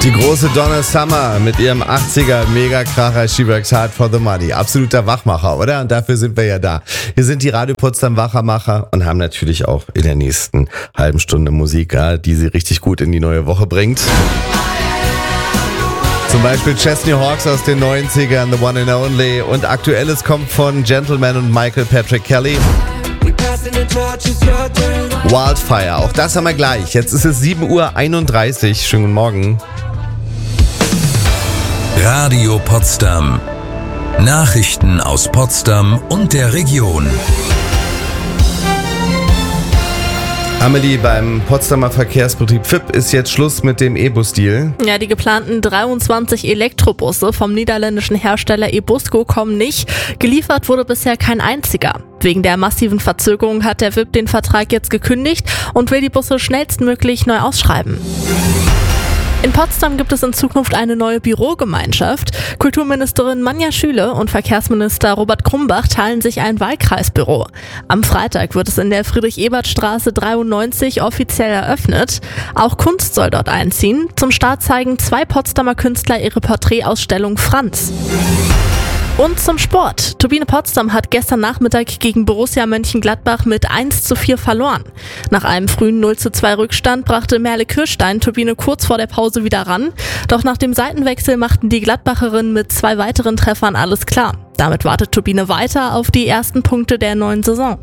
Die große Donna Summer mit ihrem 80er Mega-Kracher She Works Hard for the Money. Absoluter Wachmacher, oder? Und dafür sind wir ja da. Wir sind die Radio Potsdam Wachmacher und haben natürlich auch in der nächsten halben Stunde Musik, die sie richtig gut in die neue Woche bringt. Zum Beispiel Chesney Hawkes aus den 90ern, The One and Only. Und Aktuelles kommt von Gentleman und Michael Patrick Kelly. Wildfire, auch das haben wir gleich. Jetzt ist es 7:31 Uhr. Schönen guten Morgen. Radio Potsdam. Nachrichten aus Potsdam und der Region. Amelie, beim Potsdamer Verkehrsbetrieb FIP ist jetzt Schluss mit dem E-Bus-Deal. Ja, die geplanten 23 Elektrobusse vom niederländischen Hersteller eBusco kommen nicht. Geliefert wurde bisher kein einziger. Wegen der massiven Verzögerung hat der FIP den Vertrag jetzt gekündigt und will die Busse schnellstmöglich neu ausschreiben. In Potsdam gibt es in Zukunft eine neue Bürogemeinschaft. Kulturministerin Manja Schüle und Verkehrsminister Robert Krumbach teilen sich ein Wahlkreisbüro. Am Freitag wird es in der Friedrich-Ebert-Straße 93 offiziell eröffnet. Auch Kunst soll dort einziehen. Zum Start zeigen 2 Potsdamer Künstler ihre Porträtausstellung Franz. Und zum Sport. Turbine Potsdam hat gestern Nachmittag gegen Borussia Mönchengladbach mit 1:4 verloren. Nach einem frühen 0:2 Rückstand brachte Merle Kirstein Turbine kurz vor der Pause wieder ran. Doch nach dem Seitenwechsel machten die Gladbacherinnen mit 2 weiteren Treffern alles klar. Damit wartet Turbine weiter auf die ersten Punkte der neuen Saison.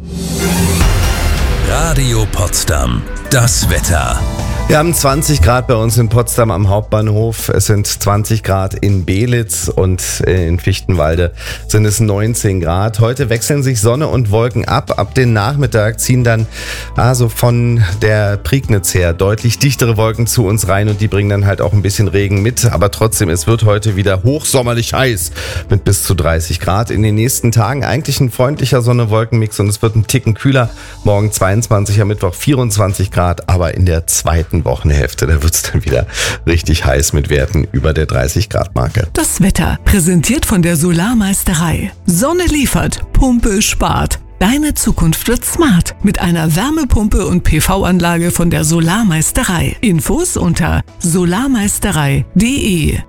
Radio Potsdam. Das Wetter. Wir haben 20 Grad bei uns in Potsdam am Hauptbahnhof. Es sind 20 Grad in Belitz und in Fichtenwalde sind es 19 Grad. Heute wechseln sich Sonne und Wolken ab. Ab den Nachmittag ziehen dann also von der Prignitz her deutlich dichtere Wolken zu uns rein und die bringen dann halt auch ein bisschen Regen mit. Aber trotzdem, es wird heute wieder hochsommerlich heiß mit bis zu 30 Grad. In den nächsten Tagen eigentlich ein freundlicher Sonne-Wolken-Mix und es wird ein Ticken kühler. Morgen 22, am Mittwoch 24 Grad, aber in der zweiten Wochenhälfte, da wird es dann wieder richtig heiß mit Werten über der 30-Grad-Marke. Das Wetter präsentiert von der Solarmeisterei. Sonne liefert, Pumpe spart. Deine Zukunft wird smart mit einer Wärmepumpe und PV-Anlage von der Solarmeisterei. Infos unter solarmeisterei.de.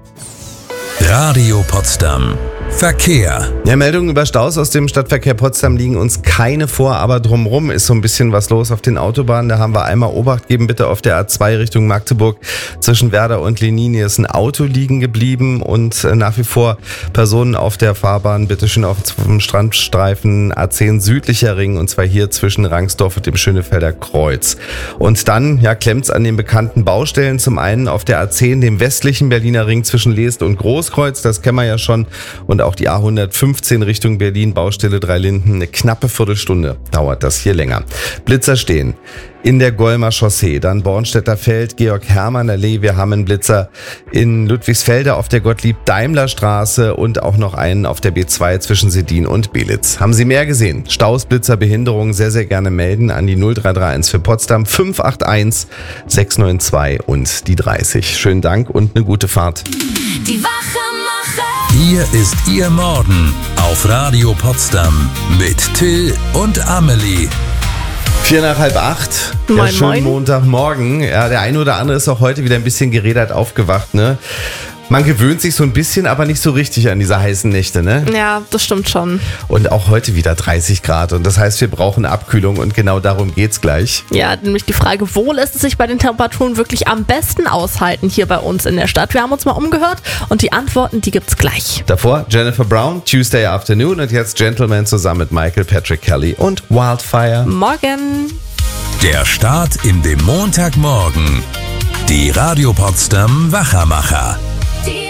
Radio Potsdam. Verkehr. Ja, Meldungen über Staus aus dem Stadtverkehr Potsdam liegen uns keine vor, aber drumherum ist so ein bisschen was los auf den Autobahnen. Da haben wir einmal Obacht geben, bitte auf der A2 Richtung Magdeburg. Zwischen Werder und Lenin ist ein Auto liegen geblieben und nach wie vor Personen auf der Fahrbahn. Bitte schön auf dem Strandstreifen A10 südlicher Ring und zwar hier zwischen Rangsdorf und dem Schönefelder Kreuz. Und dann klemmt's an den bekannten Baustellen. Zum einen auf der A10, dem westlichen Berliner Ring zwischen Leest und Großkreuz. Das kennen wir ja schon. Und auch die A115 Richtung Berlin, Baustelle Dreilinden, eine knappe Viertelstunde dauert das hier länger. Blitzer stehen in der Golmer Chaussee, dann Bornstädter Feld, Georg-Hermann-Allee, wir haben einen Blitzer in Ludwigsfelde auf der Gottlieb-Daimler-Straße und auch noch einen auf der B2 zwischen Sedin und Belitz. Haben Sie mehr gesehen? Staus, Blitzer, Behinderungen sehr, sehr gerne melden an die 0331 für Potsdam 581 692 und die 30. Schönen Dank und eine gute Fahrt. Die Wachmacher. Hier ist Ihr Morgen auf Radio Potsdam mit Till und Amelie. 7:45. Moin, Schönen moin. Montagmorgen. Ja, der eine oder andere ist auch heute wieder ein bisschen gerädert aufgewacht, ne? Man gewöhnt sich so ein bisschen, aber nicht so richtig an diese heißen Nächte, ne? Ja, das stimmt schon. Und auch heute wieder 30 Grad. Und das heißt, wir brauchen Abkühlung und genau darum geht's gleich. Ja, nämlich die Frage, wo lässt es sich bei den Temperaturen wirklich am besten aushalten hier bei uns in der Stadt? Wir haben uns mal umgehört und die Antworten, die gibt's gleich. Davor Jennifer Brown, Tuesday Afternoon und jetzt Gentleman zusammen mit Michael Patrick Kelly und Wildfire. Morgen. Der Start in den Montagmorgen. Die Radio Potsdam Wachmacher.